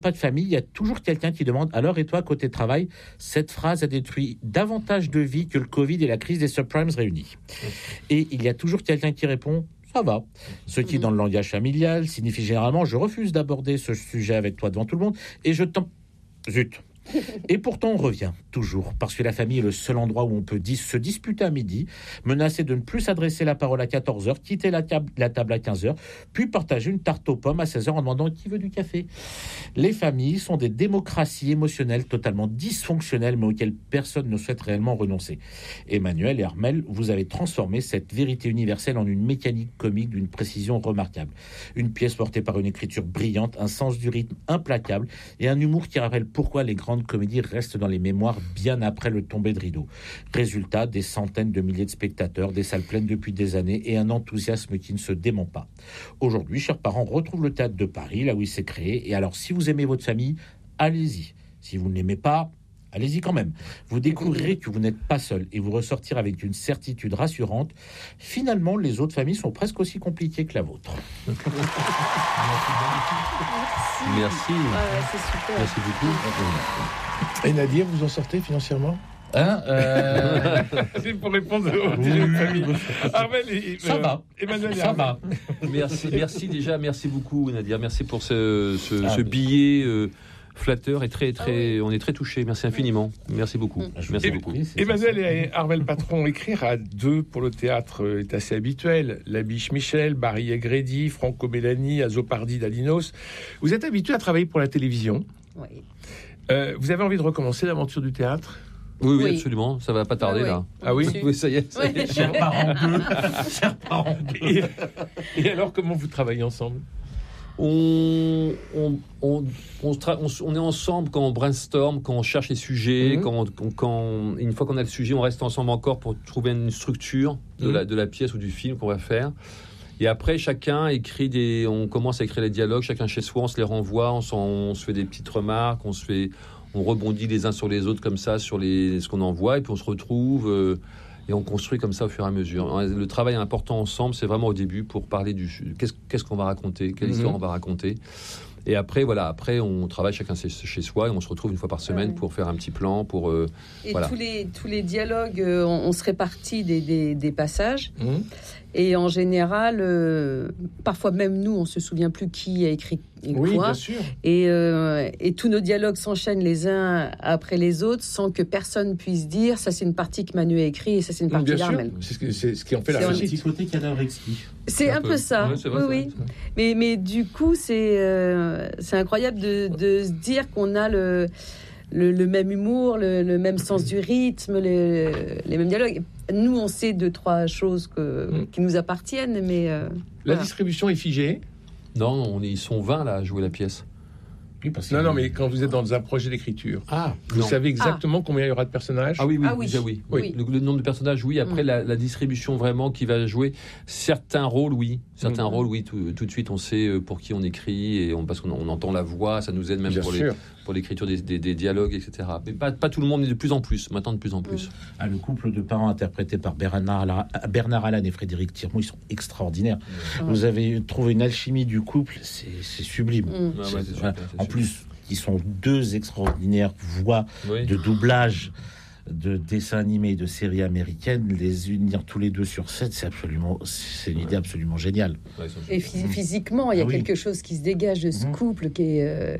pas de famille, il y a toujours quelqu'un qui demande « Alors, et toi, côté travail ?» Cette phrase a détruit davantage de vies que le Covid et la crise des subprimes réunis. Et il y a toujours quelqu'un qui répond « Ça va ». Ce qui, dans le langage familial, signifie généralement « Je refuse d'aborder ce sujet avec toi devant tout le monde et je t'en... » Zut. Et pourtant, on revient toujours, parce que la famille est le seul endroit où on peut se disputer à midi, menacer de ne plus s'adresser la parole à 14h, quitter la table à 15h, puis partager une tarte aux pommes à 16h en demandant qui veut du café. Les familles sont des démocraties émotionnelles totalement dysfonctionnelles, mais auxquelles personne ne souhaite réellement renoncer. Emmanuel et Armelle, vous avez transformé cette vérité universelle en une mécanique comique d'une précision remarquable. Une pièce portée par une écriture brillante, un sens du rythme implacable et un humour qui rappelle pourquoi les grandes comédies restent dans les mémoires bien après le tombé de rideau. Résultat, des centaines de milliers de spectateurs, des salles pleines depuis des années et un enthousiasme qui ne se dément pas. Aujourd'hui, chers parents, retrouvent le théâtre de Paris, là où il s'est créé. Et alors, si vous aimez votre famille, allez-y. Si vous ne l'aimez pas, allez-y quand même. Vous découvrirez que vous n'êtes pas seul et vous ressortirez avec une certitude rassurante. Finalement, les autres familles sont presque aussi compliquées que la vôtre. Merci. C'est super. Merci beaucoup. Et Nadir, vous en sortez financièrement? C'est pour répondre aux familles. Armelle et ça va. Emmanuel, ça va. Merci déjà, merci beaucoup Nadir. Merci pour ce billet flatteur et très, on est très touchés. Merci infiniment. Merci beaucoup. Merci beaucoup. Emmanuel et Armelle Patron, écrire à deux pour le théâtre est assez habituel. Labiche Michel, Barry Agredi, Franco Mélanie, Azopardi Dalinos. Vous êtes habitué à travailler pour la télévision. Oui. Vous avez envie de recommencer l'aventure du théâtre? Oui, absolument. Ça va pas tarder là. Ah oui. Oui, ça y est. Chers parents bleus. Et alors, comment vous travaillez ensemble? On est ensemble quand on brainstorm, quand on cherche les sujets, quand une fois qu'on a le sujet, on reste ensemble encore pour trouver une structure de la pièce ou du film qu'on va faire. Et après, chacun écrit on commence à écrire les dialogues, chacun chez soi, on se les renvoie, on se fait des petites remarques, on rebondit les uns sur les autres comme ça sur ce qu'on envoie, et puis on se retrouve et on construit comme ça au fur et à mesure. Le travail important ensemble, c'est vraiment au début pour parler qu'est-ce qu'on va raconter, quelle histoire on va raconter. Et après, on travaille chacun chez soi et on se retrouve une fois par semaine pour faire un petit plan. Et tous les dialogues, on se répartit des passages. Et en général, parfois même nous, on se souvient plus qui a écrit quoi. Bien sûr. Et tous nos dialogues s'enchaînent les uns après les autres sans que personne puisse dire ça c'est une partie que Manu a écrit et ça c'est une partie d'Armelle. C'est ce qui en fait la réussite. Petit côté cadavre exquis. C'est un peu ça. Ouais, c'est vrai, oui. Mais du coup, c'est incroyable de se dire qu'on a le même humour, le même sens du rythme, les mêmes dialogues. Nous, on sait 2-3 choses qui nous appartiennent, mais... La distribution est figée? Non, ils sont 20 là à jouer la pièce. Oui, non, mais quand vous êtes dans un projet d'écriture, vous savez exactement combien il y aura de personnages? Oui. Oui. Le nombre de personnages, oui. Après, la distribution vraiment qui va jouer certains rôles, oui. Tout de suite, on sait pour qui on écrit et parce qu'on entend la voix, ça nous aide même pour l'écriture des dialogues, etc. Mais pas tout le monde, mais de plus en plus. Maintenant, de plus en plus. Le couple de parents interprété par Bernard Allan et Frédéric Tirmont, ils sont extraordinaires. Vous avez trouvé une alchimie du couple, c'est sublime. En plus, ils sont deux extraordinaires voix de doublage de dessins animés et de séries américaines. Les unir tous les deux sur scène, c'est une idée absolument géniale. Et physiquement, il y a quelque chose qui se dégage de ce couple qui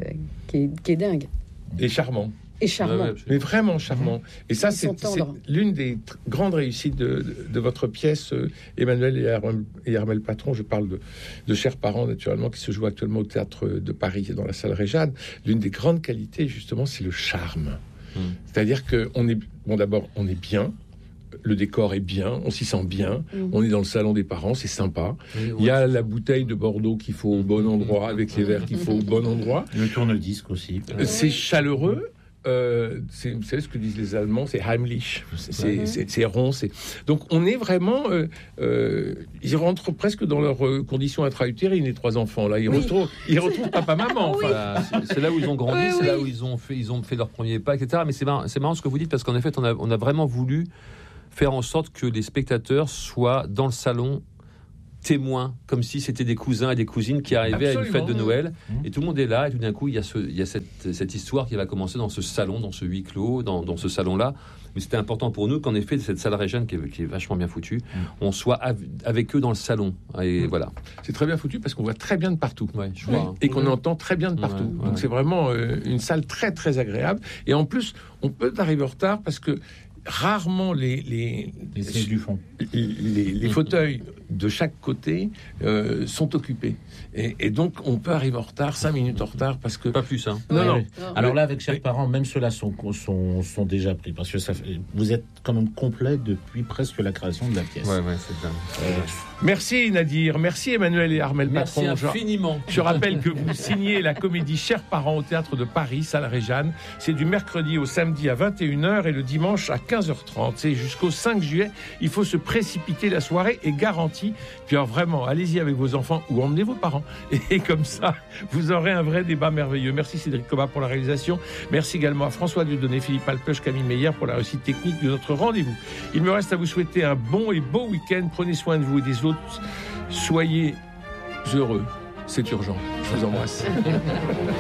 est dingue. Et charmant. Mais vraiment charmant. Et ça, c'est l'une des grandes réussites de votre pièce, Emmanuel et Armelle Patron. Je parle de Chers parents, naturellement, qui se joue actuellement au Théâtre de Paris, dans la salle Réjane. L'une des grandes qualités, justement, c'est le charme. C'est-à-dire qu'on est... Bon, d'abord, on est bien. Le décor est bien, on s'y sent bien. On est dans le salon des parents, c'est sympa. Il y a la bouteille de Bordeaux qu'il faut au bon endroit, avec les verres qu'il faut au bon endroit. Le tourne-disque aussi. C'est chaleureux. Vous savez ce que disent les Allemands, c'est heimlich, c'est rond. Donc on est vraiment, ils rentrent presque dans leurs conditions intra-utérines, les 3 enfants là. Ils retrouvent papa-maman. C'est là où ils ont grandi, c'est là où ils ont fait leur premier pas, etc. Mais c'est marrant ce que vous dites parce qu'en effet, on a vraiment voulu faire en sorte que les spectateurs soient dans le salon témoins, comme si c'était des cousins et des cousines qui arrivaient à une fête de Noël. Et tout le monde est là, et tout d'un coup, il y a cette histoire qui va commencer dans ce salon, dans ce huis clos, dans ce salon-là. Mais c'était important pour nous qu'en effet, cette salle Réjeanne, qui est vachement bien foutue, on soit avec eux dans le salon. Et voilà. C'est très bien foutu parce qu'on voit très bien de partout. Ouais, je crois. Et qu'on entend très bien de partout. Donc c'est vraiment une salle très, très agréable. Et en plus, on peut arriver en retard parce que rarement les sièges du fond. Les fauteuils de chaque côté sont occupés. Et donc, on peut arriver en retard, 5 minutes en retard, parce que... Pas plus, hein. Non. Alors là, avec chers parents, même ceux-là sont déjà pris, parce que vous êtes quand même complet depuis presque la création de la pièce. Ouais, c'est dingue. Merci Nadir, merci Emmanuel et Armel Patron. Merci infiniment. Je rappelle que vous signez la comédie Chers parents au Théâtre de Paris, salle Réjeanne. C'est du mercredi au samedi à 21h et le dimanche à 15h30. C'est jusqu'au 5 juillet. Il faut se précipiter, la soirée est garantie. Puis alors vraiment, allez-y avec vos enfants ou emmenez vos parents. Et comme ça, vous aurez un vrai débat merveilleux. Merci Cédric Cobat pour la réalisation. Merci également à François Dieudonné, Philippe Alpeuch, Camille Meyer pour la réussite technique de notre rendez-vous. Il me reste à vous souhaiter un bon et beau week-end. Prenez soin de vous et des autres. Soyez heureux. C'est urgent. Je vous embrasse.